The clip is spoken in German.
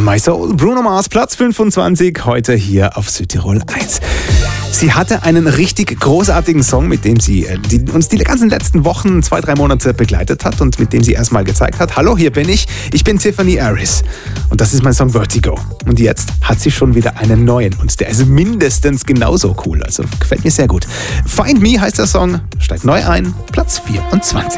My Soul, Bruno Mars, Platz 25, heute hier auf Südtirol 1. Sie hatte einen richtig großartigen Song, mit dem sie uns die ganzen letzten Wochen, 2-3 Monate begleitet hat und mit dem sie erstmal gezeigt hat, hallo, hier bin ich Tiffany Aris und das ist mein Song Vertigo. Und jetzt hat sie schon wieder einen neuen und der ist mindestens genauso cool, also gefällt mir sehr gut. Find Me heißt der Song, steigt neu ein, Platz 24.